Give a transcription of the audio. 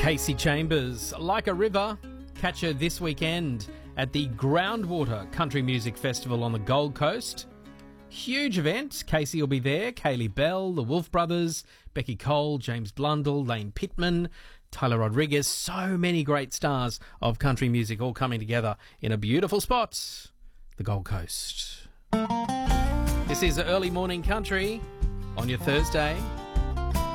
Kasey Chambers, Like a River. Catch her this weekend at the Groundwater Country Music Festival on the Gold Coast. Huge event. Kasey will be there. Kaylee Bell, the Wolf Brothers, Becky Cole, James Blundell, Lane Pittman, Tyler Rodriguez. So many great stars of country music all coming together in a beautiful spot, the Gold Coast. This is Early Morning Country on your Thursday.